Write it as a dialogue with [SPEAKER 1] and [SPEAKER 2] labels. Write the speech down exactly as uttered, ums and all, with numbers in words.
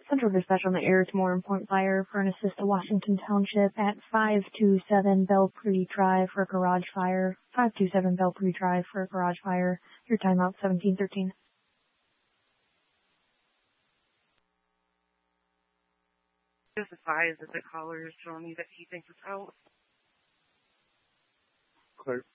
[SPEAKER 1] Central Dispatch on the air to Moore and Point Fire for an assist to Washington Township at five two seven Belle Prairie Drive for a garage fire. five two seven Belle Prairie Drive for a garage fire. Your timeout seventeen thirteen.
[SPEAKER 2] Just advise that the caller is telling me that he thinks it's out.
[SPEAKER 3] Clear.